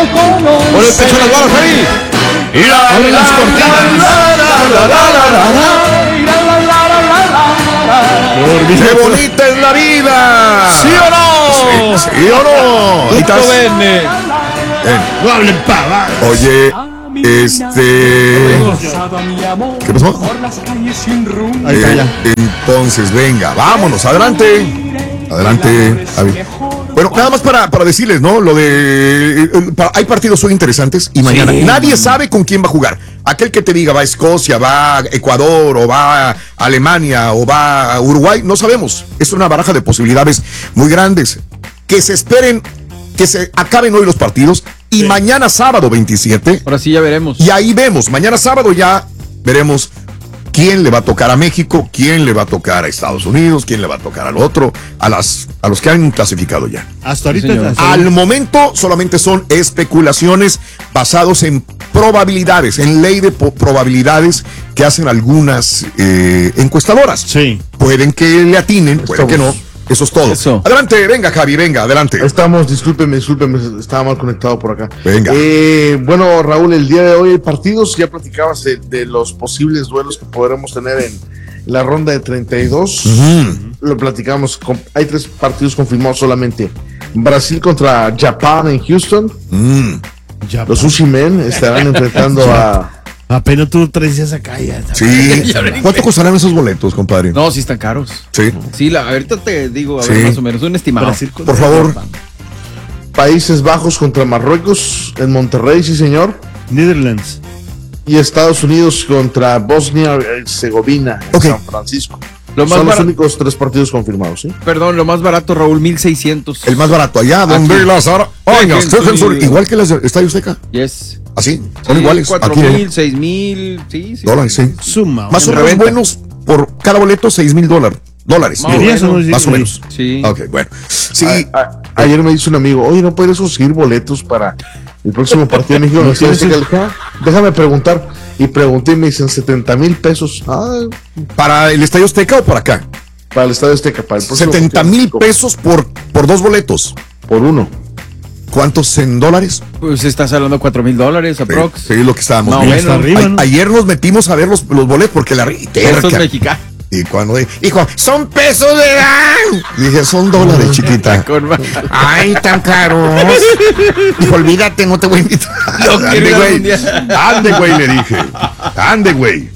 Pon el pecho en las balas, Javi. Abre las cortinas. ¡Qué bonita es la vida! ¿Sí o no? ¿Sí o no? Ahí estás. No hablen pava. Oye, ¿qué pasó? Ahí está ya. Entonces, venga, vámonos, adelante. Adelante, Javi. Bueno, nada más para decirles, ¿no? Lo de... hay partidos muy interesantes y mañana nadie sabe con quién va a jugar. Aquel que te diga va a Escocia, va a Ecuador, o va a Alemania, o va a Uruguay, no sabemos. Es una baraja de posibilidades muy grandes. Que se esperen, que se acaben hoy los partidos y mañana sábado 27. Ahora sí ya veremos. Y ahí vemos, mañana sábado ya veremos quién le va a tocar a México, quién le va a tocar a Estados Unidos, quién le va a tocar al otro, a los que han clasificado ya. Hasta ahorita. Al momento solamente son especulaciones basados en probabilidades, en ley de probabilidades que hacen algunas encuestadoras. Sí. Pueden que le atinen, pueden que no. Eso es todo. Eso. Adelante, venga, Javi, venga, adelante. Discúlpeme, estaba mal conectado por acá. Venga. Bueno, Raúl, el día de hoy hay partidos, ya platicabas de los posibles duelos que podremos tener en la ronda de 32. Lo platicamos, hay 3 partidos confirmados solamente. Brasil contra Japón en Houston. Los Sushi Men estarán enfrentando a... Apenas tú traes esa calle. Sí. ¿Cuánto costarán esos boletos, compadre? No, sí están caros. Sí. Sí, ahorita te digo, a ver, más o menos, un estimado. Por favor. Países Bajos contra Marruecos en Monterrey, sí señor. Netherlands. Y Estados Unidos contra Bosnia y Herzegovina en San Francisco. Son los únicos 3 partidos confirmados, ¿sí? Perdón, lo más barato, Raúl, 1,600. El más barato, allá donde las arañas tejen su... Igual que las de Estadio Azteca. Yes. ¿Así? Son iguales. 4,000, 6,000, sí. Dólares, sí. Suma. Más o menos buenos por cada boleto, $6,000. Más o menos. Sí. Ok, bueno. Sí. Ayer me dice un amigo, oye, ¿no puedes conseguir boletos para el próximo partido de México? Déjame preguntar. Y pregunté y me dicen 70,000 pesos. ¿Para el Estadio Azteca o para acá? Para el Estadio Azteca. Para el 70,000 pesos por 2 boletos. Por uno. ¿Cuántos en dólares? Pues estás hablando de $4,000 aprox. Sí, lo que estábamos viendo. Arriba, ¿no? Ayer nos metimos a ver los boletos porque la Pesos mexicanos. Y cuando dijo, son pesos de dije, son dólares, chiquita. Ay, tan caros. Dijo, olvídate, no te voy a invitar. Ande, güey, le dije. Ande, güey.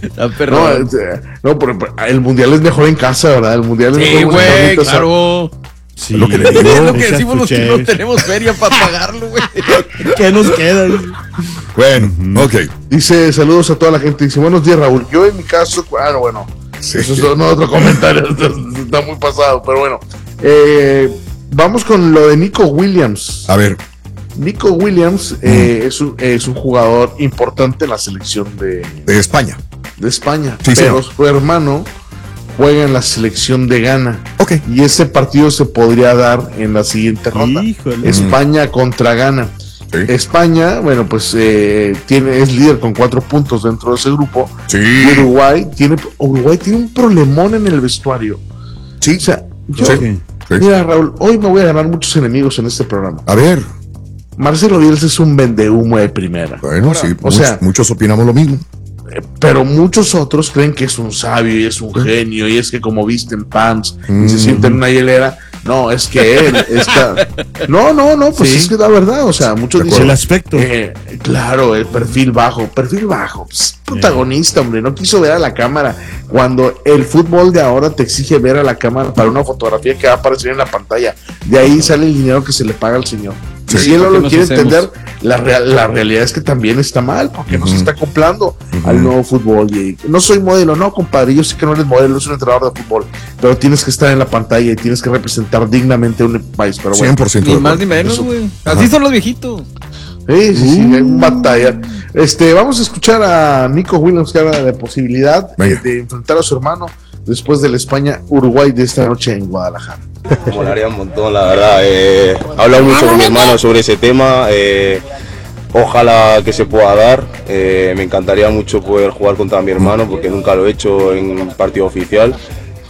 No, pero el mundial es mejor en casa, ¿verdad? El mundial es mejor güey, claro. Sí, lo que le digo. Es lo que decimos los que no tenemos feria para pagarlo, güey. ¿Qué nos queda? Bueno, ok. Dice, saludos a toda la gente. Dice, buenos días, Raúl. Yo en mi caso, bueno. Sí. Eso es otro comentario. Está muy pasado, pero bueno. Vamos con lo de Nico Williams. A ver. Nico Williams es un jugador importante en la selección de España. De España. Sí, pero sí. su hermano juega en la selección de Ghana. Ok. Y ese partido se podría dar en la siguiente ronda. Híjole. España contra Ghana. Sí. España, bueno, pues es líder con 4 puntos dentro de ese grupo. Sí. Y Uruguay tiene un problemón en el vestuario. Sí. O sea, Sí. mira, Raúl, hoy me voy a ganar muchos enemigos en este programa. A ver. Marcelo Bielsa es un vendehumo de primera. Bueno, sí. O sea, muchos opinamos lo mismo. Pero muchos otros creen que es un sabio y es un genio y es que como visten pants y se sienten en una hielera. No, es que él está... No, pues es que la verdad, o sea, muchos dicen... El aspecto. Claro, el perfil bajo, pues, protagonista, hombre, no quiso ver a la cámara. Cuando el fútbol de ahora te exige ver a la cámara para una fotografía que va a aparecer en la pantalla, de ahí sale el dinero que se le paga al señor. Sí, si él no lo quiere entender, la realidad es que también está mal, porque no se está acoplando al nuevo fútbol. Y no soy modelo, no, compadre, yo sé que no eres modelo, eres un entrenador de fútbol, pero tienes que estar en la pantalla y tienes que representar dignamente a un país. Pero bueno, 100%. Ni más ni menos, güey. Así son los viejitos. Sí, hay un batalla. Vamos a escuchar a Nico Williams, que habla de posibilidad de enfrentar a su hermano después del España-Uruguay de esta noche en Guadalajara. Me molaría un montón, la verdad. He hablado mucho con mi hermano sobre ese tema. Ojalá que se pueda dar. Me encantaría mucho poder jugar contra mi hermano porque nunca lo he hecho en un partido oficial.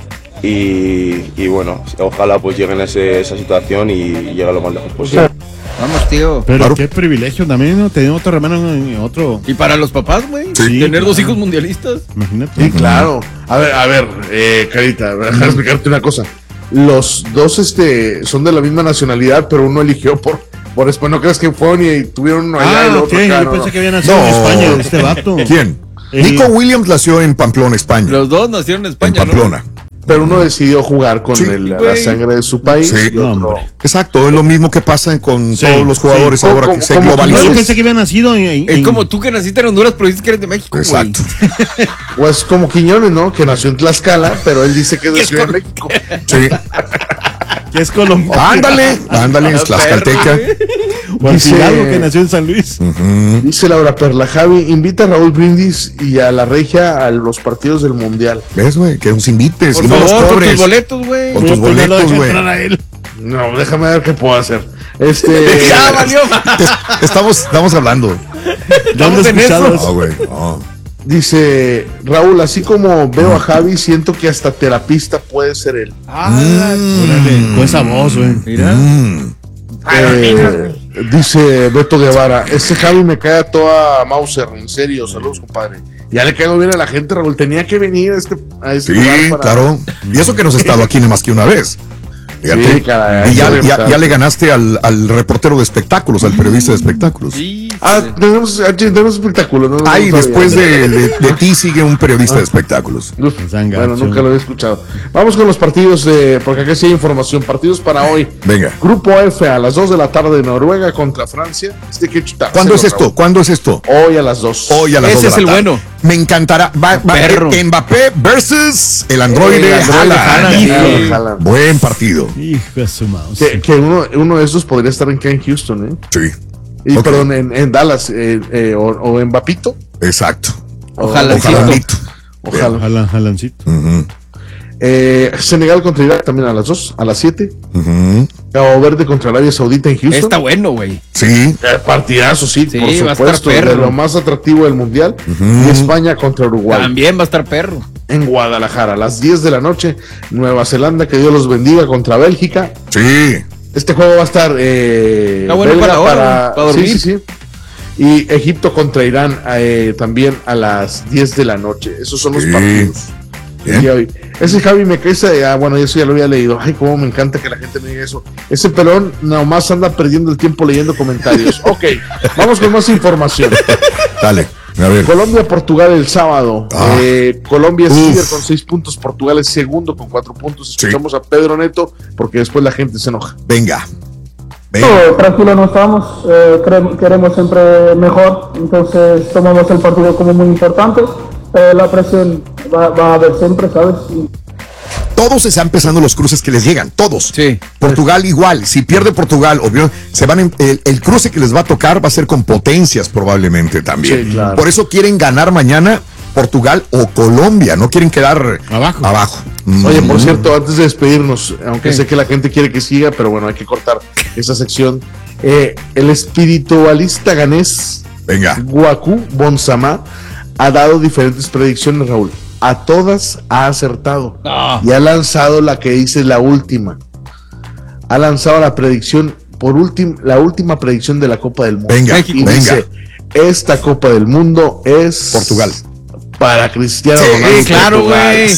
Y bueno, ojalá pues lleguen a esa situación y llegue lo más lejos posible. Vamos, tío. Pero Claro. qué privilegio también, ¿no? Tener otro hermano en otro. Y para los papás, güey. Sí, Tener dos claro. hijos mundialistas. Imagínate. Sí, claro. A ver, Carita, déjame explicarte una cosa. Los dos son de la misma nacionalidad, pero uno eligió por España. No creas que fueron y tuvieron uno allá y el Ah, ok, otro acá. yo No, pensé no. que había nacido en No. España, este vato. ¿Quién? El- Nico Williams nació en Pamplona, España. Los dos nacieron en En España, Pamplona. Pero uno decidió jugar con Sí, la güey. sangre de su país. Sí. Y otro- No, hombre. Exacto, es lo mismo que pasa con Sí, todos los jugadores sí. ahora Como- que se como- No, globalizó. yo pensé que había nacido Es como tú que naciste en Honduras, pero dices que eres de México, güey. Exacto. Pues como Quiñones, ¿no? Que nació en Tlaxcala, pero él dice que es de Ciudad de México. Sí. que es colombiano. Ándale, es tlaxcalteca. O al Dice- Fidalgo que nació en San Luis. Dice Laura Perla, Javi, invita a Raúl Brindis y a la Regia a los partidos del Mundial. ¿Ves, güey? Que nos invites Por y no los favor, con cobres. tus boletos, güey. Con tus Pues no lo boletos, deja güey. entrar a él. No, déjame ver qué puedo hacer. Ya valió. Estamos hablando. ¿Dónde Estamos en escuchados? eso. No, güey. No. Dice Raúl, así como veo a Javi, siento que hasta terapista puede ser él. Órale, con esa voz, güey. Mira. Dice Beto Guevara, ese Javi me cae a toda Mauser, en serio, saludos compadre. Ya le caigo bien a la gente, Raúl, tenía que venir a este Sí, lugar para... claro. Y eso que nos ha estado aquí más que una vez. Fíjate. Sí, caray, Y ya, hay que ya- revisar. ya le ganaste al reportero de espectáculos, al periodista de espectáculos. Sí. Tenemos espectáculos. ¿no? Ay, No, después todavía. de ti sigue un periodista de espectáculos. Uf, Zangacho. bueno, nunca lo había escuchado. Vamos con los partidos, porque acá sí hay información. Partidos para hoy. Venga. Grupo F a las 2 de la tarde, Noruega contra Francia. Que chutar. ¿Cuándo es esto? ¿Cuándo es esto? Hoy a las 2. Hoy a las Ese 2 de es la el tarde. bueno. Me encantará. Perro. Mbappé versus el androide Haaland. Haaland. Buen partido. Hijo de su mouse. Que uno de estos podría estar en Houston, ¿eh? Sí, Y Ok. perdón, en Dallas, o en Bapito. exacto. Ojalá. Ojalandito. Ojalá. Jalancito. Ujú, Senegal contra Irak también a las 2, a las 7. ujú. Cabo Verde contra Arabia Saudita en Houston. Está bueno, güey. Sí, Partidazo, sí, Sí, por va a estar supuesto, de perro. lo más atractivo del mundial. Y España contra Uruguay También va a estar perro. en Guadalajara a las 10 de la noche. Nueva Zelanda, que Dios los bendiga, contra Bélgica. sí. Este juego va a estar bueno belga para la hora, para dormir. Sí, sí, sí. Y Egipto contra Irán también a las 10 de la noche. Esos son los Sí. partidos. Bien. El día de hoy. Ese Javi me cae, bueno, eso ya lo había leído. Ay, cómo me encanta que la gente me diga eso. Ese pelón nomás anda perdiendo el tiempo leyendo comentarios. Ok, vamos con más información. Dale. A ver. Colombia-Portugal el sábado. Ah. Colombia es Uf. líder con 6 puntos. Portugal es segundo con 4 puntos. Escuchamos a Pedro Neto porque después la gente se enoja. Venga. No, tranquilo no estamos, queremos siempre mejor, entonces tomamos el partido como muy importante, la presión va a haber siempre, ¿sabes? Y Todos se están empezando los cruces que les llegan, todos. Sí. Portugal igual, si pierde Portugal, obvio, se van el cruce que les va a tocar va a ser con potencias probablemente también. Sí, claro. Por eso quieren ganar mañana Portugal o Colombia, no quieren quedar Abajo. Oye, por Mm. cierto, antes de despedirnos, aunque sé que la gente quiere que siga, pero bueno, hay que cortar esa sección. El espiritualista ganés Venga. Guacu Bonsama ha dado diferentes predicciones, Raúl. A todas ha acertado. Ah. Y ha lanzado la que dice la última. Ha lanzado la predicción, la última predicción de la Copa del Mundo. Venga, Y venga. dice, esta Copa del Mundo es Portugal. para Cristiano Sí, Ronaldo. claro, Portugal. güey.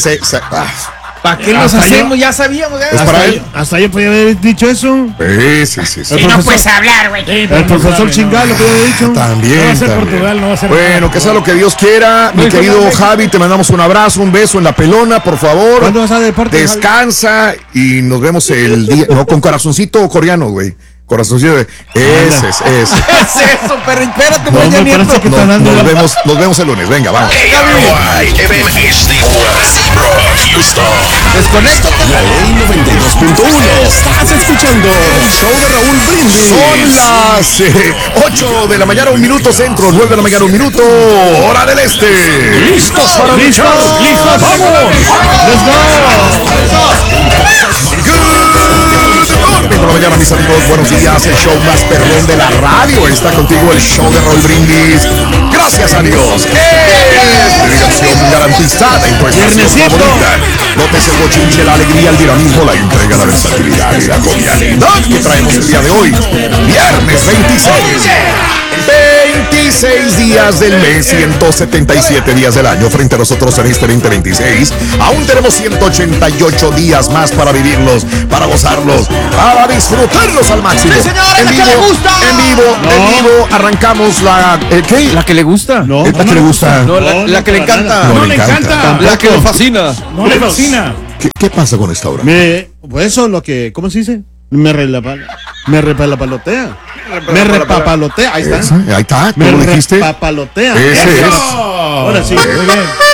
¿Para qué nos Hasta hacemos? Ya sabíamos. ya. Es para él. Hasta yo podía haber dicho eso. Sí. Y no puedes hablar, güey. El profesor Chingal lo podía haber dicho. También. No va a ser también. Portugal, no va a ser Bueno, nada. que sea lo que Dios quiera. Mi querido Javi, te mandamos un abrazo, un beso en la pelona, por favor. ¿Cuándo vas a deporte, Javi? Descansa y nos vemos el día. No, con corazoncito coreano, güey. Corazoncito. Ese es. ¿Qué es eso, perro? Espérate, No, Peña me Nieto. parece que está dando la... Nos vemos el lunes. Venga, vamos. Desconéctate. La ley 92.1. Estás escuchando el show de Raúl Brindis. Son las 8 de la mañana, 1 minuto centro, 9 de la mañana, 1 minuto, hora del este. ¿Listos para luchar? ¡Listos! ¡Vamos! ¡Let's go! Good morning, mañana, mis amigos. Buenos días. El show más perrón de la radio está contigo, el show de Raúl Brindis. Gracias a Dios. Diversión garantizada en tu estación favorita. Notes el bochinche, la alegría, el dinamismo, la entrega, la versatilidad y la jovialidad que traemos el día de hoy. Viernes 26. 26 días del mes, 177 días del año frente a nosotros en este 2026. Aún tenemos 188 días más para vivirlos, para gozarlos, para disfrutarlos al máximo. Sí, señores, en la vivo, que le gusta. en vivo, arrancamos la... ¿Qué? La que le gusta. No, ¿La que le gusta? No, la que le para encanta. nada. No le encanta. La que le fascina. No le fascina. ¿Qué pasa con esta hora? Pues eso es lo que, ¿cómo se dice? Me repapalotea. Me repapalotea. Ahí está. Ahí está, ¿cómo Me lo dijiste? repapalotea. Ese es. Ahora sí, muy bien.